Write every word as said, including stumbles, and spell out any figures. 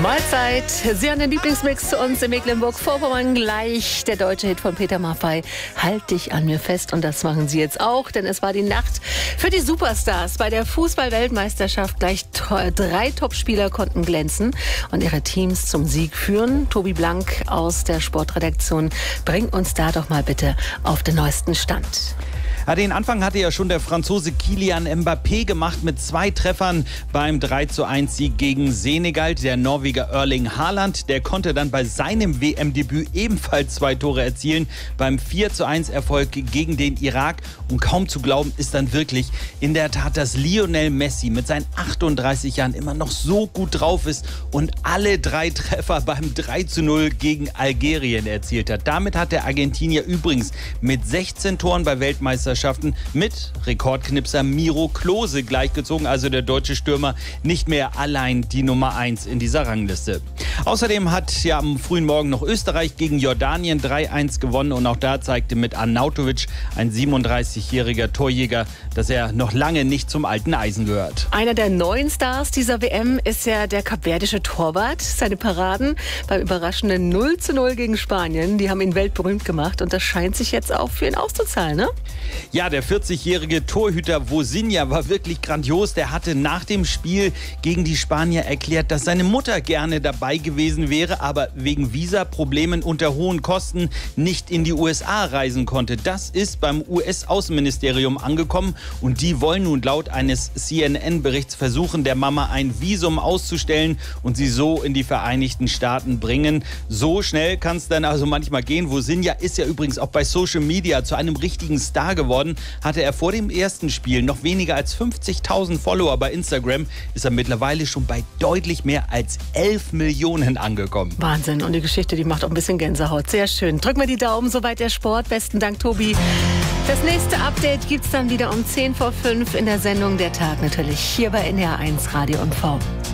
Mahlzeit. Sie haben den Lieblingsmix zu uns in Mecklenburg-Vorpommern. Gleich der deutsche Hit von Peter Maffay. Halt dich an mir fest. Und das machen Sie jetzt auch, denn es war die Nacht für die Superstars. Bei der Fußball-Weltmeisterschaft gleich drei Topspieler konnten glänzen und ihre Teams zum Sieg führen. Tobi Blank aus der Sportredaktion bringt uns da doch mal bitte auf den neuesten Stand. Ja, den Anfang hatte ja schon der Franzose Kylian Mbappé gemacht mit zwei Treffern beim drei zu eins Sieg gegen Senegal. Der Norweger Erling Haaland, der konnte dann bei seinem W M-Debüt ebenfalls zwei Tore erzielen beim vier zu eins Erfolg gegen den Irak. Und kaum zu glauben ist dann wirklich in der Tat, dass Lionel Messi mit seinen achtunddreißig Jahren immer noch so gut drauf ist und alle drei Treffer beim drei zu null gegen Algerien erzielt hat. Damit hat der Argentinier übrigens mit sechzehn Toren bei Weltmeisterschaften mit Rekordknipser Miro Klose gleichgezogen, also der deutsche Stürmer nicht mehr allein die Nummer eins in dieser Rangliste. Außerdem hat ja am frühen Morgen noch Österreich gegen Jordanien drei eins gewonnen und auch da zeigte mit Arnautovic, ein siebenunddreißigjähriger Torjäger, dass er noch lange nicht zum alten Eisen gehört. Einer der neuen Stars dieser W M ist ja der kapverdische Torwart. Seine Paraden beim überraschenden null zu null gegen Spanien, die haben ihn weltberühmt gemacht und das scheint sich jetzt auch für ihn auszuzahlen, ne? Ja, der vierzigjährige Torhüter Vozinha war wirklich grandios. Der hatte nach dem Spiel gegen die Spanier erklärt, dass seine Mutter gerne dabei gewesen wäre, aber wegen Visaproblemen unter hohen Kosten nicht in die U S A reisen konnte. Das ist beim U S-Außenministerium angekommen und die wollen nun laut eines C N N-Berichts versuchen, der Mama ein Visum auszustellen und sie so in die Vereinigten Staaten bringen. So schnell kann es dann also manchmal gehen. Vozinha ist ja übrigens auch bei Social Media zu einem richtigen Star geworden. Hatte er vor dem ersten Spiel noch weniger als fünfzigtausend Follower bei Instagram, ist er mittlerweile schon bei deutlich mehr als elf Millionen angekommen. Wahnsinn. Und die Geschichte, die macht auch ein bisschen Gänsehaut. Sehr schön. Drücken wir die Daumen, soweit der Sport. Besten Dank, Tobi. Das nächste Update gibt es dann wieder um zehn vor fünf in der Sendung Der Tag natürlich hier bei N D R eins Radio und V.